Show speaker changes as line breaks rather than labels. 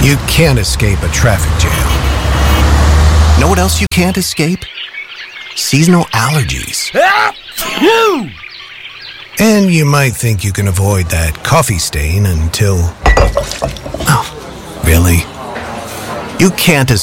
You can't escape a traffic jam. Know what else you can't escape? Seasonal allergies. And you might think you can avoid that coffee stain until... Oh, really? You can't escape